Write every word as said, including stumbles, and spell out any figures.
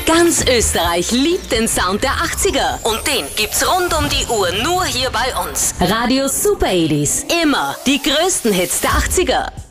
Ganz Österreich liebt den Sound der achtziger und den gibt's rund um die Uhr nur hier bei uns. Radio Super achtziger. Immer die größten Hits der achtziger.